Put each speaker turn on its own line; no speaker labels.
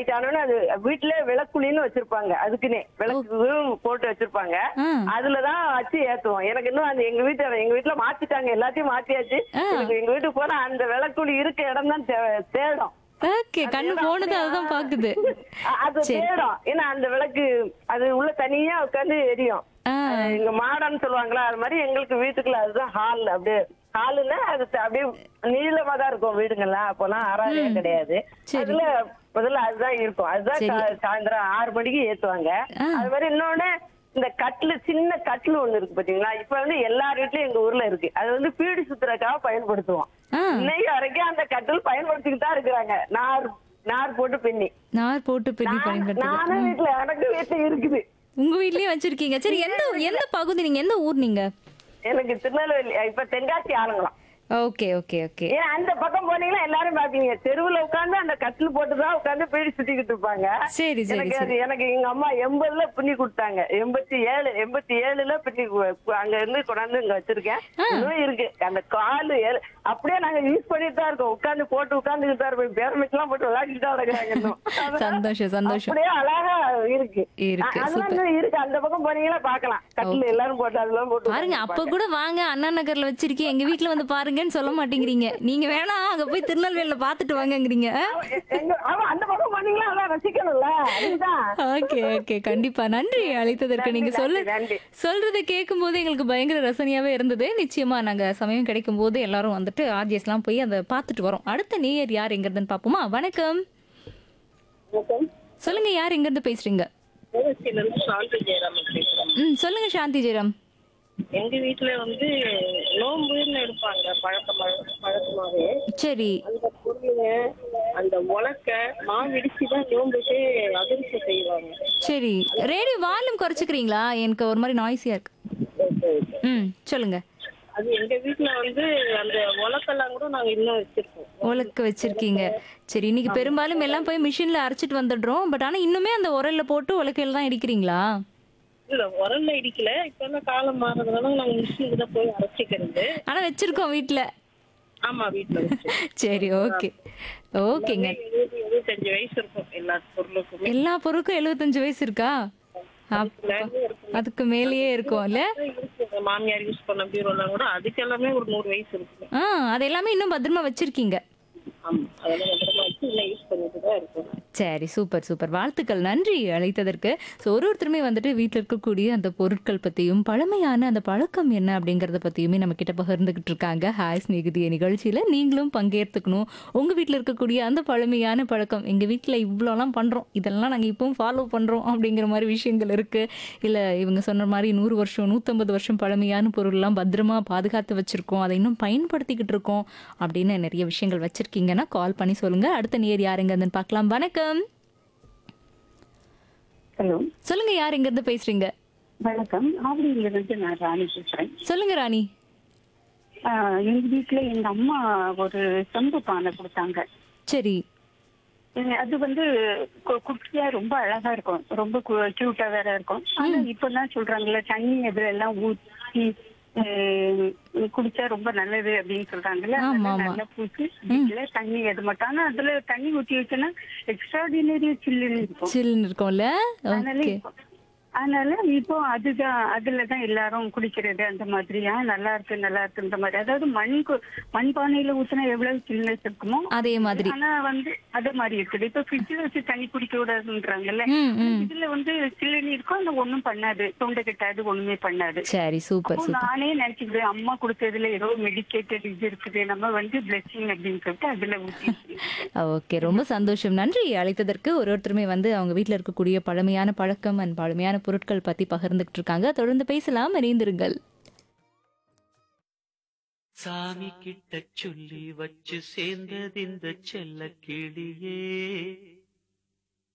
Night ஆனோன்னு அது வீட்டுல விளக்குலின்னு வச்சிருப்பாங்க. அதுக்குன்னே விளக்கு போட்டு வச்சிருப்பாங்க.
ஆ.
அதுலதான் வச்சு ஏத்துவோம். எனக்கு இன்னும் அந்த எங்க வீட்டுல மாத்திட்டாங்க, எல்லாத்தையும் மாத்தியாச்சு.
ஆ.
எனக்கு எங்க வீட்டுக்கு போனா அந்த விளக்குலி இருக்க இடம் தான் தேடும்.
ஓகே. கண்ணு போனது அதுதான் பாக்குது.
அது
சரி.
தேடும். ஏன்னா அந்த விளக்கு அது உள்ள தனியா உட்காந்து எரியும்.
ஆ.
இங்க மாடன்னு சொல்லுவாங்களா, அது மாதிரி எங்களுக்கு வீட்டுக்குள்ள அதுதான் ஹால். அப்படியே ஹாலுன்னா அது அப்படியே நீளமா தான் இருக்கும் வீடுங்கெல்லாம். அப்பெல்லாம் அறாறையா கிடையாது.
சரி.
அதுல முதல்ல அதுதான் இருக்கும். அதுதான்
சரி.
சாயந்தரம் 6 மணிக்கு ஏத்துவாங்க.
ஆ.
அது மாதிரி இன்னொன்னு, இந்த சின்ன கட்லு ஒண்ணு இருக்கு பாத்தீங்களா, இப்ப எல்லார் வீட்லயும் எங்க ஊர்ல இருக்கு. அது பீடி சுத்துறதுக்காக பயன்படுத்துவோம்.
ஆ.
இன்னைக்கு வரைக்கும் அந்த கட்டில் பயன்படுத்திக்கிட்டு தான் இருக்கிறாங்க. நார் போட்டு பின்னி.
நார் போட்டு பின்னி பயன்படுத்துது.
நானும் எனக்கு வீட்டுல இருக்குது.
உங்க வீட்லயே வச்சிருக்கீங்க. சரி, எந்த எந்த பகுதி நீங்க? எந்த ஊர் நீங்க?
எனக்கு திருநெல்வேலி, இப்ப தென்காசி ஆளுங்களாம்.
Okay okay okay.
ஏன் அந்த பக்கம் போனீங்கன்னா எல்லாரும் பாப்பீங்க, தெருவுல உட்கார்ந்து அந்த கட்டில் போட்டுதான் உட்கார்ந்து பீடி சுத்திக்கிட்டு இருப்பாங்க.
சரி சரி சரி.
எனக்கு எங்க அம்மா 80ல பின்னி கொடுத்தாங்க. 87ல பின்னி அங்க இருந்து கொண்டாந்து இங்க வச்சிருக்கேன். இன்னும் இருக்கு அந்த காலு. அப்படியே நாங்க யூஸ் பண்ணிட்டு தான் இருக்கோம். உட்கார்ந்து உட்கார்ந்துட்டு தான் இருப்போம். பேரமிக்கு எல்லாம் போட்டு விளையாடிட்டு தான் இருக்கிறாங்க இன்னும்.
சந்தோஷம் சந்தோஷம்.
அப்படியே அழகா இருக்கு.
இருக்கு.
அதெல்லாம் இன்னும் இருக்கு. அந்த பக்கம் போனீங்கன்னா பாக்கலாம். கட்டில் எல்லாரும் போட்டு அதெல்லாம் போட்டு
பாருங்க, அப்ப கூட வாங்க அண்ணா நகர்ல வச்சிருக்கேன், எங்க வீட்ல வந்து பாருங்கன்னு சொல்ல மாட்டேங்கிறீங்க. நீங்க வேணா அங்க போய் திருநெல்வேலியில பாத்துட்டு வாங்கங்கிறீங்க.
அந்த பக்கம் போனீங்களா அதான் ரசிக்கணும்ல. அதுதான்.
Okay okay. கண்டிப்பா. நன்றி அழைத்ததற்கு. நீங்க
நன்றி.
சொல்றதை கேட்கும் போது எங்களுக்கு பயங்கர ரசனையாவே இருந்தது. நிச்சயமா நாங்க சமயம் கிடைக்கும் போது எல்லாரும் வந்துட்டு ஆர்ஜிஎஸ் எல்லாம் போய் அதை பாத்துட்டு வரோம். அடுத்த நேயர் யார் எங்கிறதுன்னு பாப்போமா? வணக்கம். சொல்லுங்க, யார் எங்க இருந்து பேசுறீங்க?
சாந்தி ஜெயராம் பேசுறேன்.
சொல்லுங்க சாந்தி ஜெயராம்.
எங்க வீட்டுல நோம்புன்னு எடுப்பாங்க பழக்கமாவே.
சரி.
அந்த பொருளுங்க, அந்த உலக்க மாவு இடிச்சுதான் நோம்புக்கு அதிர்ச்சி செய்வாங்க.
சரி, ரேடியோ வால்யூம் குறைச்சிக்கிறீங்களா? எனக்கு ஒரு மாதிரி நாய்ஸியா இருக்கு. சொல்லுங்க.
அது எங்க வீட்டுல அந்த உலக்கெல்லாம் கூட நாங்க இன்னும் வச்சிருக்கோம்.
உலக்க வச்சிருக்கீங்க. சரி, இன்னைக்கு பெரும்பாலும் எல்லாம் போய் மிஷின்ல அரைச்சிட்டு வந்துடுறோம். பட் ஆனா இன்னுமே அந்த உரல்ல போட்டு உலக்கையில தான் இடிக்கிறீங்களா?
இல்ல, உரல்ல இடிக்கல. இப்ப எல்லாம் காலம் மாறதுனால நாங்க மிஷினுக்கு தான் போய் அரைச்சிக்கிறது.
ஆனா வச்சிருக்கோம் வீட்ல.
ஆமா, வீட்டுல
சரி, ஓகே ஓகேங்க.
75 வயசு இருக்கும் எல்லா பொருளுக்குமே.
எல்லா பொருளுக்கும் 75 வயசு இருக்கா? அதுக்கு மேலேயே இருக்கும் இல்ல?
மாமியார் யூஸ் பண்ண பீரோலாம் கூட அதுக்கு எல்லாமே ஒரு 100 வயசு இருக்கு.
அது எல்லாமே இன்னும் பத்திரமா வச்சிருக்கீங்க.
ஆமா, அதெல்லாம் பத்திரமா வச்சு இன்னும் யூஸ் பண்ணிட்டு தான் இருக்கும்.
சரி, சூப்பர் சூப்பர். வாழ்த்துக்கள், நன்றி அழைத்ததற்கு. ஸோ ஒருத்தருமே வந்துட்டு வீட்டில் இருக்கக்கூடிய அந்த பொருட்கள் பற்றியும் பழமையான அந்த பழக்கம் என்ன அப்படிங்கிறத பற்றியுமே நம்ம கிட்ட பகிர்ந்துகிட்டு இருக்காங்க. ஹாய் ஸ்நேகிதிய நிகழ்ச்சியில் நீங்களும் பங்கேற்றுக்கணும். உங்கள் வீட்டில் இருக்கக்கூடிய அந்த பழமையான பழக்கம், எங்கள் வீட்டில் இவ்வளோலாம் பண்ணுறோம், இதெல்லாம் நாங்கள் இப்பவும் ஃபாலோ பண்ணுறோம் அப்படிங்கிற மாதிரி விஷயங்கள் இருக்குது. இல்லை இவங்க சொன்ன மாதிரி 100 வருஷம் 150 வருஷம் பழமையான பொருள்லாம் பத்திரமா பாதுகாத்து வச்சுருக்கோம், அதை இன்னும் பயன்படுத்திக்கிட்டு இருக்கோம் அப்படின்னு நிறைய விஷயங்கள் வச்சுருக்கீங்கன்னா கால் பண்ணி சொல்லுங்கள். அடுத்த நேர் யாருங்கன்னு பார்க்கலாம். வணக்கம்.
ஹலோ,
சொல்லுங்க, யார் எங்க இருந்து பேசுறீங்க?
வணக்கம். ஆவடியில இருந்து நான் ராணி பேசுறேன்.
சொல்லுங்க ராணி.
எங்க வீட்டுல எங்க அம்மா ஒரு செம்பு பானை கொடுத்தாங்க.
சரி.
அது குட்டியா ரொம்ப அழகா இருக்கும், ரொம்ப கியூட்டா வேற இருக்கும். ஆனா இப்பதான் சொல்றாங்கல்ல, தண்ணி அதுல எல்லாம் ஊற்றி குடிச்சா ரொம்ப நல்லது அப்படின்னு சொல்றாங்கல்ல. நல்லா பூசி வீட்டுல தண்ணி அது மட்டும். ஆனா அதுல தண்ணி ஊற்றி வச்சோன்னா எக்ஸ்ட்ராடினரி சில்லுன்னு
இருக்கும்ல.
அதனால இப்போ அதுலதான் எல்லாரும் குடிக்கிறது. அந்த மாதிரியா நல்லா இருக்குன்ற மாதிரி. அதாவது மண்பானையில ஊத்தினா எவ்வளவு சில்னஸ் இருக்குமோ
அதே மாதிரி.
ஆனா அதே மாதிரி இருக்குது. இப்ப ஃப்ரிட்ஜ்ல வச்சு தண்ணி குடிக்க கூடாதுன்றாங்கல்ல. இதுல சில்லுன்னு இருக்கும், அந்த ஒண்ணும் பண்ணாது, தொண்டை கட்டாது, ஒண்ணுமே பண்ணாது.
சரி, சூப்பர்.
நானே நினைச்சுக்கிறேன், அம்மா கொடுத்ததுல ஏதோ மெடிக்கேட்டட் இது இருக்குது, நம்ம பிளெஸிங் அப்படின்னு சொல்லிட்டு அதுல ஊத்தி.
ஓகே, ரொம்ப சந்தோஷம், நன்றி அழைத்ததற்கு. ஒருத்தருமே அவங்க வீட்டுல இருக்கக்கூடிய பழமையான பழக்கம் அண்ட் பழமையான பொருட்கள் பத்தி பகிர்ந்துகிட்டு இருக்காங்க. தொடர்ந்து பேசலாம், இணைந்திருங்கள்.
சாமி கிட்ட சொல்லி வச்சு சேர்ந்தது இந்த செல்ல கிளியே.